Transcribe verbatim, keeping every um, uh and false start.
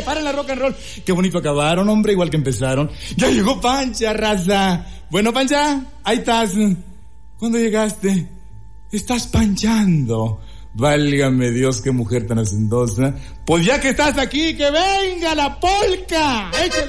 ¡Eh! ¡Paren la rock and roll! Qué bonito acabaron, hombre, igual que empezaron. Ya llegó Pancha, raza. Bueno, Pancha, ahí estás. ¿Cuándo llegaste? Estás panchando. Válgame Dios, qué mujer tan hacendosa. Pues ya que estás aquí, que venga la polca. Échale.